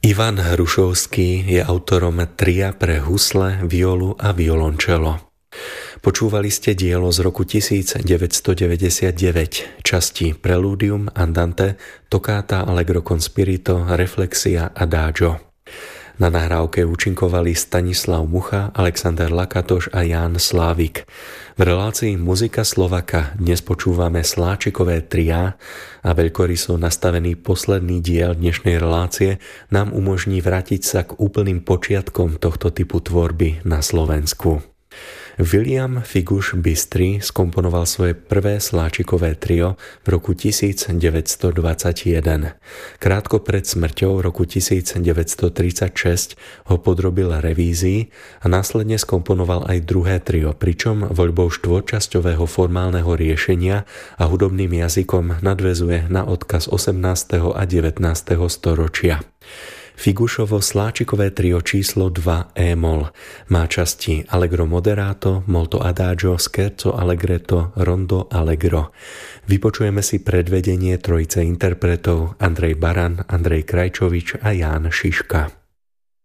Ivan Hrušovský je autorom tria pre husle, violu a violončelo. Počúvali ste dielo z roku 1999, časti Preludium, Andante, Toccata Allegro con spirito, Reflexia, Adagio. Na nahrávke účinkovali Stanislav Mucha, Alexander Lakatoš a Ján Slávik. V relácii Muzika Slovaka dnes počúvame Sláčikové triá a veľkoryso nastavený posledný diel dnešnej relácie nám umožní vrátiť sa k úplným počiatkom tohto typu tvorby na Slovensku. William Figuš Bystry skomponoval svoje prvé sláčikové trio v roku 1921. Krátko pred smrťou v roku 1936 ho podrobil revízii a následne skomponoval aj druhé trio, pričom voľbou štvorčasťového formálneho riešenia a hudobným jazykom nadväzuje na odkaz 18. a 19. storočia. Figušovo sláčikové trio číslo 2 E-moll má časti Allegro moderato, molto adagio, scherzo allegretto, rondo allegro. Vypočujeme si predvedenie trojice interpretov Andrej Baran, Andrej Krajčovič a Ján Šiška.